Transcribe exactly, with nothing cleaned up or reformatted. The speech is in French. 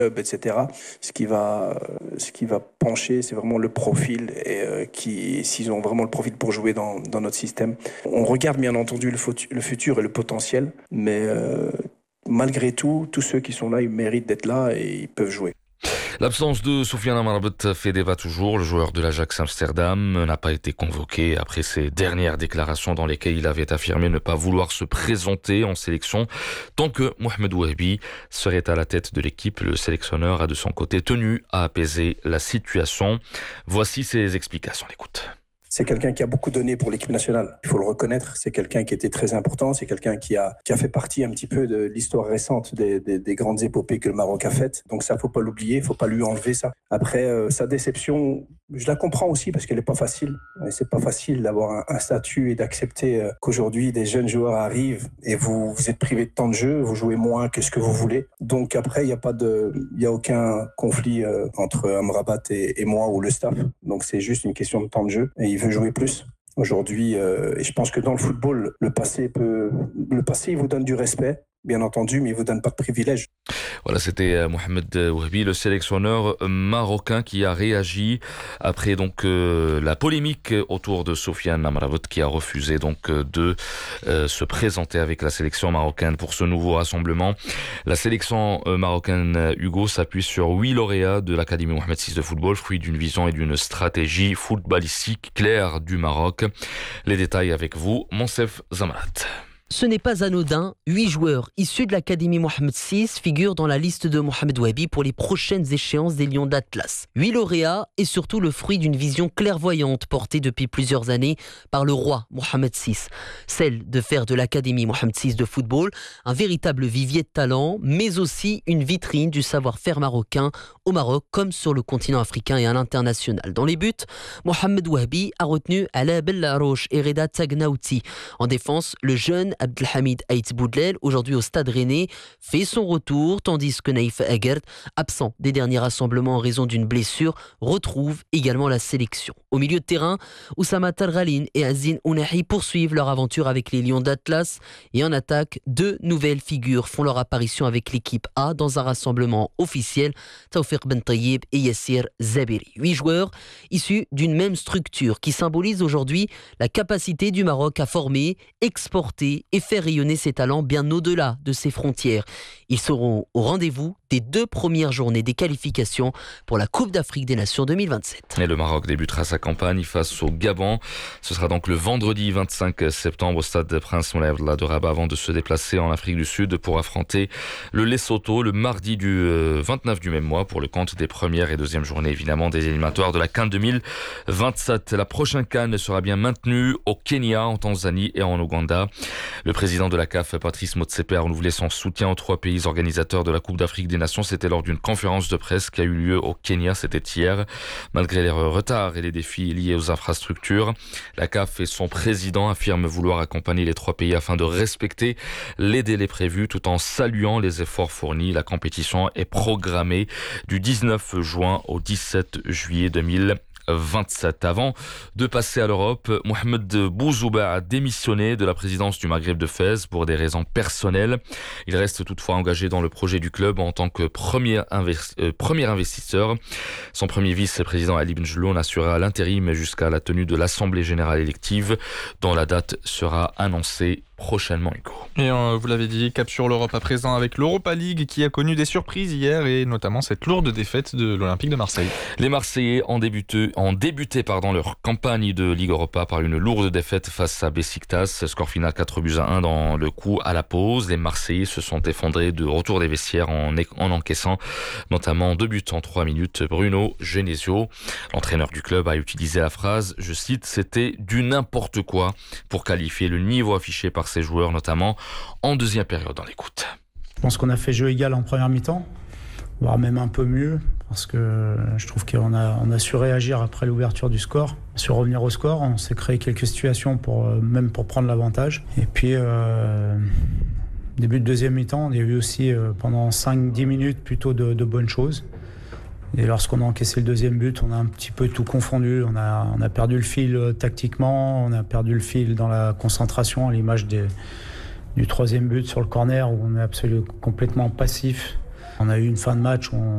et cetera. Ce qui va, ce qui va pencher, c'est vraiment le profil et euh, qui, s'ils ont vraiment le profil pour jouer dans, dans notre système. On regarde bien entendu le, fut- le futur et le potentiel, mais euh, malgré tout, tous ceux qui sont là, ils méritent d'être là et ils peuvent jouer. L'absence de Soufiane Amrabat fait débat toujours. Le joueur de l'Ajax Amsterdam n'a pas été convoqué après ses dernières déclarations dans lesquelles il avait affirmé ne pas vouloir se présenter en sélection tant que Mohamed Wahabi serait à la tête de l'équipe. Le sélectionneur a de son côté tenu à apaiser la situation. Voici ses explications. Écoute. C'est quelqu'un qui a beaucoup donné pour l'équipe nationale. Il faut le reconnaître. C'est quelqu'un qui était très important. C'est quelqu'un qui a, qui a fait partie un petit peu de l'histoire récente des, des, des grandes épopées que le Maroc a faites. Donc ça, faut pas l'oublier. Faut pas lui enlever ça. Après, euh, sa déception, je la comprends aussi parce qu'elle est pas facile. Et c'est pas facile d'avoir un, un statut et d'accepter euh, qu'aujourd'hui des jeunes joueurs arrivent et vous, vous êtes privé de temps de jeu. Vous jouez moins que ce que vous voulez. Donc après, il y a pas de, il y a aucun conflit euh, entre Amrabat et, et moi ou le staff. Donc c'est juste une question de temps de jeu. Et il veut jouer plus aujourd'hui euh, et je pense que dans le football le passé peut le passé il vous donne du respect bien entendu, mais il ne vous donne pas de privilèges. Voilà, c'était Mohamed Wahabi, le sélectionneur marocain qui a réagi après donc euh, la polémique autour de Soufiane Amrabat qui a refusé donc de euh, se présenter avec la sélection marocaine pour ce nouveau rassemblement. La sélection marocaine Hugo s'appuie sur huit lauréats de l'Académie Mohamed six de football, fruit d'une vision et d'une stratégie footballistique claire du Maroc. Les détails avec vous, Monsef Zamarat. Ce n'est pas anodin, huit joueurs issus de l'Académie Mohamed six figurent dans la liste de Mohamed Wahabi pour les prochaines échéances des Lions d'Atlas. Huit lauréats et surtout le fruit d'une vision clairvoyante portée depuis plusieurs années par le roi Mohamed six. Celle de faire de l'Académie Mohamed six de football un véritable vivier de talent, mais aussi une vitrine du savoir-faire marocain au Maroc comme sur le continent africain et à l'international. Dans les buts, Mohamed Wahabi a retenu Ala Bellaroche et Reda Tagnaouti. En défense, le jeune Abdelhamid Aït Boudlel, aujourd'hui au Stade Rennais, fait son retour, tandis que Naïf Agert, absent des derniers rassemblements en raison d'une blessure, retrouve également la sélection. Au milieu de terrain, Oussama Targhalin et Azine Ounahi poursuivent leur aventure avec les Lions d'Atlas. Et en attaque, deux nouvelles figures font leur apparition avec l'équipe A dans un rassemblement officiel, Tawfiq Ben Tayyib et Yassir Zabiri. Huit joueurs issus d'une même structure qui symbolise aujourd'hui la capacité du Maroc à former, exporter et faire rayonner ses talents bien au-delà de ses frontières. Ils seront au rendez-vous des deux premières journées des qualifications pour la Coupe d'Afrique des Nations deux mille vingt-sept. Et le Maroc débutera sa campagne face au Gabon. Ce sera donc le vendredi vingt-cinq septembre au stade Prince Moulay Abdallah de Rabat avant de se déplacer en Afrique du Sud pour affronter le Lesotho le mardi du vingt-neuf du même mois pour le compte des premières et deuxièmes journées évidemment des éliminatoires de la CAN deux mille vingt-sept. La prochaine CAN sera bien maintenue au Kenya, en Tanzanie et en Ouganda. Le président de la C A F, Patrice Motsepe, a renouvelé son soutien aux trois pays organisateurs de la Coupe d'Afrique des Nations. C'était lors d'une conférence de presse qui a eu lieu au Kenya, c'était hier. Malgré les retards et les défis liés aux infrastructures, la C A F et son président affirment vouloir accompagner les trois pays afin de respecter les délais prévus tout en saluant les efforts fournis. La compétition est programmée du dix-neuf juin au dix-sept juillet deux mille vingt-sept. Avant de passer à l'Europe, Mohamed Bouzouba a démissionné de la présidence du Maghreb de Fès pour des raisons personnelles. Il reste toutefois engagé dans le projet du club en tant que premier, investi- euh, premier investisseur. Son premier vice-président Ali Benjeloun assurera l'intérim jusqu'à la tenue de l'Assemblée générale élective dont la date sera annoncée prochainement, Hugo. Et euh, vous l'avez dit, cap sur l'Europe à présent avec l'Europa League qui a connu des surprises hier et notamment cette lourde défaite de l'Olympique de Marseille. Les Marseillais ont débuté, ont débuté pardon, leur campagne de Ligue Europa par une lourde défaite face à Beşiktaş. Score final quatre buts à un dans le coup à la pause. Les Marseillais se sont effondrés de retour des vestiaires en, en encaissant notamment deux buts en trois minutes. Bruno Genesio, l'entraîneur du club, a utilisé la phrase, je cite, c'était du n'importe quoi pour qualifier le niveau affiché par ses joueurs, notamment en deuxième période. Dans l'écoute. Je pense qu'on a fait jeu égal en première mi-temps, voire même un peu mieux, parce que je trouve qu'on a, on a su réagir après l'ouverture du score. Sur revenir au score, on s'est créé quelques situations pour, même pour prendre l'avantage. Et puis, euh, début de deuxième mi-temps, on a eu aussi euh, pendant cinq dix minutes plutôt de, de bonnes choses. Et lorsqu'on a encaissé le deuxième but, on a un petit peu tout confondu. On a, on a perdu le fil euh, tactiquement, on a perdu le fil dans la concentration, à l'image des, du troisième but sur le corner où on est absolument complètement passif. On a eu une fin de match où on,